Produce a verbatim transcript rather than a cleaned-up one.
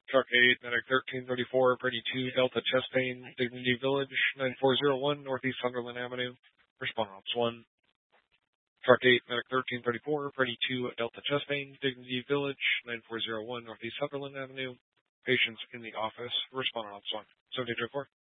Truck eight, Medic thirteen thirty-four, Brady two, Delta chest pain, Dignity Village, nine four zero one, Northeast Sunderland Avenue. Respond Ops one. Truck eight, Medic thirteen thirty-four, Brady two, Delta chest pain, Dignity Village, nine four zero one, Northeast Sunderland Avenue. Patients in the office. Respond Ops one. seventy-two four.